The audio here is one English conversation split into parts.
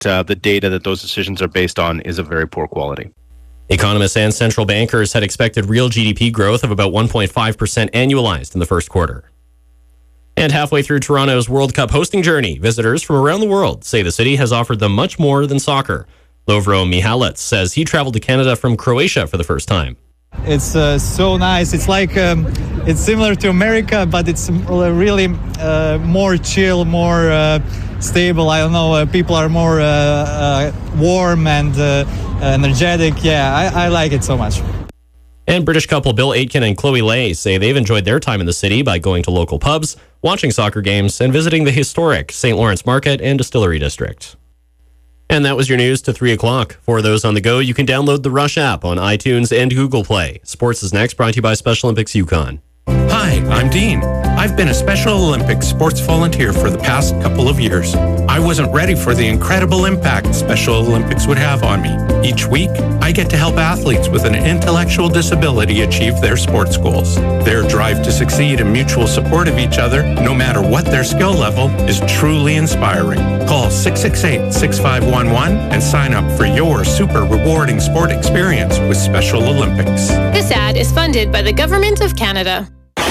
the data that those decisions are based on is of very poor quality. Economists and central bankers had expected real GDP growth of about 1.5% annualized in the first quarter. And halfway through Toronto's World Cup hosting journey, visitors from around the world say the city has offered them much more than soccer. Lovro Mihalec says he traveled to Canada from Croatia for the first time. It's so nice. It's like it's similar to America, but it's really more chill, more stable. I don't know. People are more warm and energetic. Yeah, I like it so much. And British couple Bill Aitken and Chloe Lay say they've enjoyed their time in the city by going to local pubs, watching soccer games, and visiting the historic St. Lawrence Market and Distillery District. And that was your news to 3 o'clock. For those on the go, you can download the Rush app on iTunes and Google Play. Sports is next, brought to you by Special Olympics Yukon. Hi, I'm Dean. I've been a Special Olympics sports volunteer for the past couple of years. I wasn't ready for the incredible impact Special Olympics would have on me. Each week, I get to help athletes with an intellectual disability achieve their sports goals. Their drive to succeed and mutual support of each other, no matter what their skill level, is truly inspiring. Call 668-6511 and sign up for your super rewarding sport experience with Special Olympics. This ad is funded by the Government of Canada.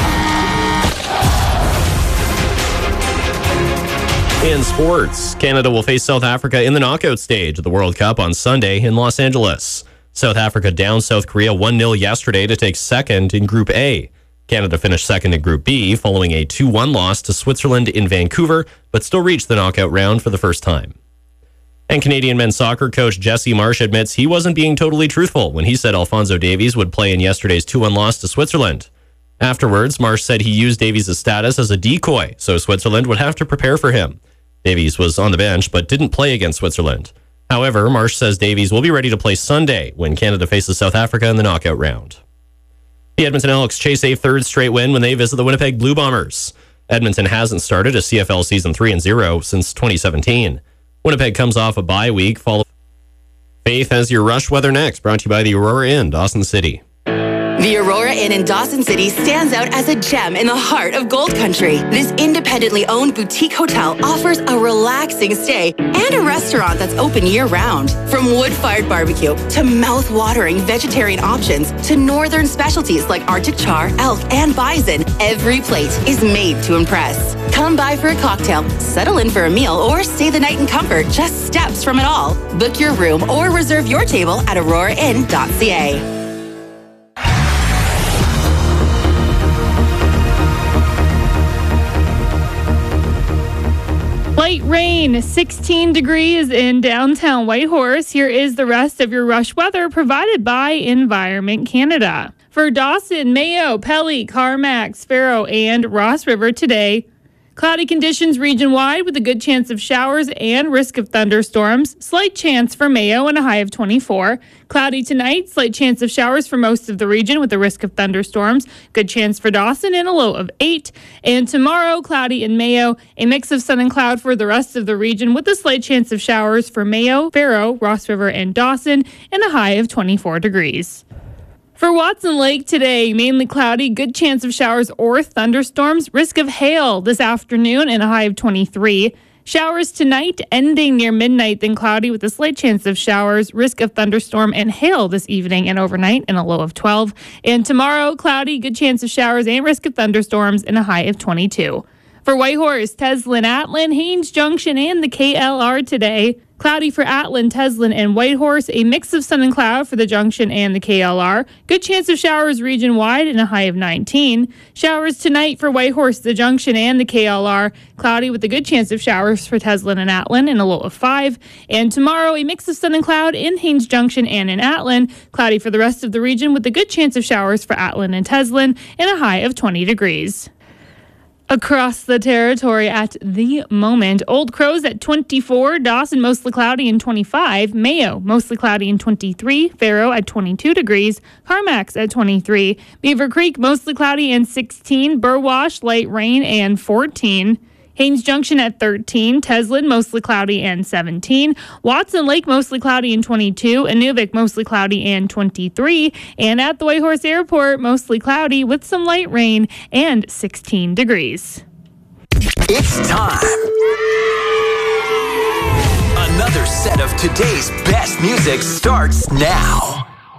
In sports, Canada will face South Africa in the knockout stage of the World Cup on Sunday in Los Angeles. South Africa downed South Korea 1-0 yesterday to take second in Group A. Canada finished second in Group B following a 2-1 loss to Switzerland in Vancouver, but still reached the knockout round for the first time. And Canadian men's soccer coach Jesse Marsh admits he wasn't being totally truthful when he said Alphonso Davies would play in yesterday's 2-1 loss to Switzerland. Afterwards, Marsh said he used Davies' status as a decoy, so Switzerland would have to prepare for him. Davies was on the bench but didn't play against Switzerland. However, Marsh says Davies will be ready to play Sunday when Canada faces South Africa in the knockout round. The Edmonton Elks chase a third straight win when they visit the Winnipeg Blue Bombers. Edmonton hasn't started a CFL season 3-0 since 2017. Winnipeg comes off a bye week. Faith has your Rush weather next, brought to you by the Aurora Inn, Dawson City. The Aurora Inn in Dawson City stands out as a gem in the heart of Gold Country. This independently owned boutique hotel offers a relaxing stay and a restaurant that's open year-round. From wood-fired barbecue to mouth-watering vegetarian options to northern specialties like Arctic char, elk, and bison, every plate is made to impress. Come by for a cocktail, settle in for a meal, or stay the night in comfort just steps from it all. Book your room or reserve your table at aurorainn.ca. Light rain, 16 degrees in downtown Whitehorse. Here is the rest of your Rush weather provided by Environment Canada. For Dawson, Mayo, Pelly, Carmack, Sparrow, and Ross River today, cloudy conditions region-wide with a good chance of showers and risk of thunderstorms. Slight chance for Mayo and a high of 24. Cloudy tonight, slight chance of showers for most of the region with a risk of thunderstorms. Good chance for Dawson and a low of 8. And tomorrow, cloudy in Mayo, a mix of sun and cloud for the rest of the region with a slight chance of showers for Mayo, Faro, Ross River, and Dawson, and a high of 24 degrees. For Watson Lake today, mainly cloudy, good chance of showers or thunderstorms, risk of hail this afternoon and a high of 23. Showers tonight, ending near midnight, then cloudy with a slight chance of showers, risk of thunderstorm and hail this evening and overnight and a low of 12. And tomorrow, cloudy, good chance of showers and risk of thunderstorms and a high of 22. For Whitehorse, Teslin, Atlin, Haines Junction, and the KLR today. Cloudy for Atlin, Teslin, and Whitehorse. A mix of sun and cloud for the Junction and the KLR. Good chance of showers region-wide and a high of 19. Showers tonight for Whitehorse, the Junction, and the KLR. Cloudy with a good chance of showers for Teslin and Atlin and a low of 5. And tomorrow, a mix of sun and cloud in Haines Junction and in Atlin. Cloudy for the rest of the region with a good chance of showers for Atlin and Teslin and a high of 20 degrees. Across the territory at the moment, Old Crows at 24, Dawson mostly cloudy and 25, Mayo mostly cloudy and 23, Faro at 22 degrees, Carmacks at 23, Beaver Creek mostly cloudy and 16, Burwash light rain and 14, Haines Junction at 13, Teslin mostly cloudy and 17, Watson Lake mostly cloudy and 22, Inuvik mostly cloudy and 23, and at the Whitehorse Airport mostly cloudy with some light rain and 16 degrees. It's time. Another set of today's best music starts now.